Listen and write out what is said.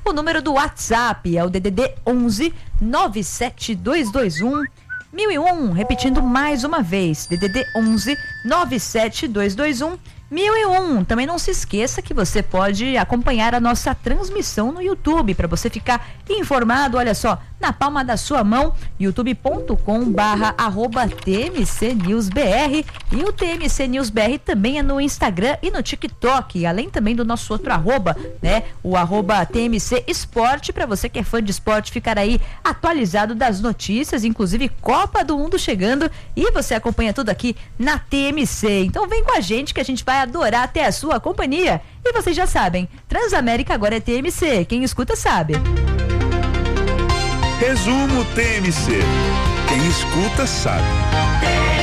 O número do WhatsApp é o DDD 11 97221 1001, repetindo mais uma vez, DDD 11 97221 1001. Também não se esqueça que você pode acompanhar a nossa transmissão no YouTube, para você ficar informado, olha só, na palma da sua mão, youtube.com/TMCNewsBR, e o TMC News BR também é no Instagram e no TikTok, além também do nosso outro arroba, né? O @TMC Esporte, para você que é fã de esporte ficar aí atualizado das notícias, inclusive Copa do Mundo chegando, e você acompanha tudo aqui na TMC. Então vem com a gente que a gente vai adorar ter a sua companhia. E vocês já sabem, Transamérica agora é TMC, quem escuta sabe. Resumo TMC, quem escuta sabe.